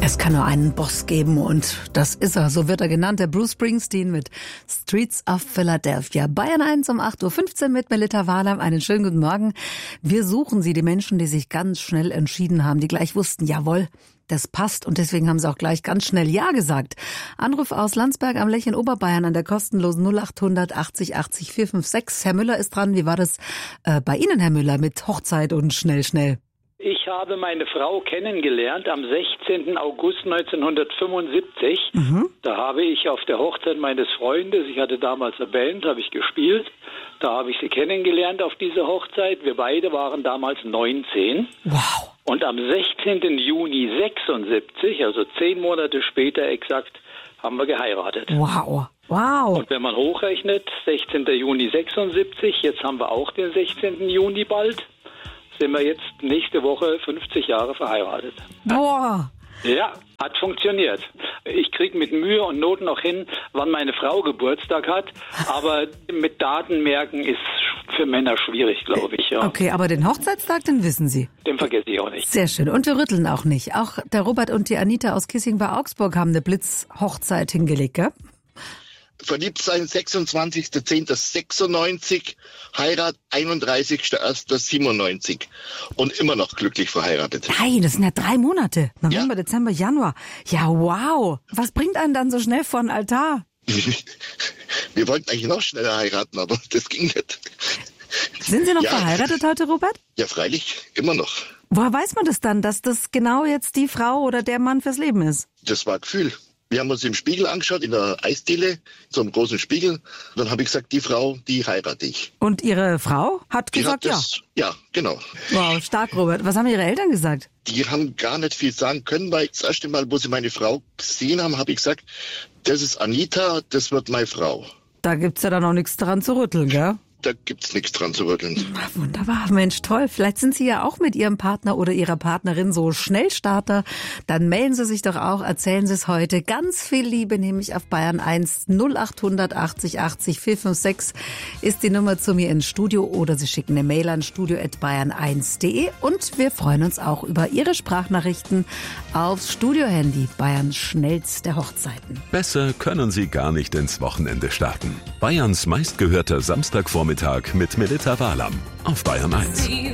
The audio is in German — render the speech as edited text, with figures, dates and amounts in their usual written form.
Es kann nur einen Boss geben und das ist er. So wird er genannt, der Bruce Springsteen mit Streets of Philadelphia. Bayern 1 um 8.15 Uhr mit Melita Wahlheim. Einen schönen guten Morgen. Wir suchen Sie, die Menschen, die sich ganz schnell entschieden haben, die gleich wussten, jawohl, das passt und deswegen haben sie auch gleich ganz schnell Ja gesagt. Anruf aus Landsberg am Lech in Oberbayern an der kostenlosen 0800 80 80 456. Herr Müller ist dran. Wie war das bei Ihnen, Herr Müller, mit Hochzeit und schnell? Ich habe meine Frau kennengelernt am 16. August 1975. Da habe ich auf der Hochzeit meines Freundes, ich hatte damals eine Band, habe ich gespielt. Da habe ich sie kennengelernt auf dieser Hochzeit. Wir beide waren damals 19. Wow. Und am 16. Juni 76, also 10 Monate später exakt, haben wir geheiratet. Wow. Und wenn man hochrechnet, 16. Juni 76, jetzt haben wir auch den 16. Juni bald, sind wir jetzt nächste Woche 50 Jahre verheiratet. Boah. Ja, hat funktioniert. Ich kriege mit Mühe und Not noch hin, wann meine Frau Geburtstag hat, aber mit Daten merken ist für Männer schwierig, glaube ich. Ja. Okay, aber den Hochzeitstag, den wissen Sie. Den vergesse ich auch nicht. Sehr schön. Und wir rütteln auch nicht. Auch der Robert und die Anita aus Kissing bei Augsburg haben eine Blitzhochzeit hingelegt, gell? Verliebt sein 26.10.96, Heirat 31.01.97 und immer noch glücklich verheiratet. Nein, das sind ja 3 Monate. November, Dezember, Januar. Ja, wow. Was bringt einen dann so schnell vor den Altar? Wir wollten eigentlich noch schneller heiraten, aber das ging nicht. Sind Sie noch verheiratet heute, Robert? Ja, freilich, immer noch. Woher weiß man das dann, dass das genau jetzt die Frau oder der Mann fürs Leben ist? Das war Gefühl. Wir haben uns im Spiegel angeschaut, in der Eisdiele, so einem großen Spiegel. Und dann habe ich gesagt, die Frau, die heirate ich. Und Ihre Frau hat gesagt, ja? Ja, genau. Wow, stark, Robert. Was haben Ihre Eltern gesagt? Die haben gar nicht viel sagen können, weil das erste Mal, wo sie meine Frau gesehen haben, habe ich gesagt, das ist Anita, das wird meine Frau. Da gibt's ja dann auch nichts dran zu rütteln, gell? Da gibt's nichts dran zu rütteln. Ach, wunderbar, Mensch, toll. Vielleicht sind Sie ja auch mit Ihrem Partner oder Ihrer Partnerin so Schnellstarter. Dann melden Sie sich doch auch, erzählen Sie es heute. Ganz viel Liebe nehme ich auf Bayern 1. 0800 80 80 456 ist die Nummer zu mir ins Studio oder Sie schicken eine Mail an studio@bayern1.de und wir freuen uns auch über Ihre Sprachnachrichten aufs Studiohandy. Bayerns schnellste Hochzeiten. Besser können Sie gar nicht ins Wochenende starten. Bayerns meistgehörter Samstagvormittag mit Melita Wahlheim auf Bayern 1.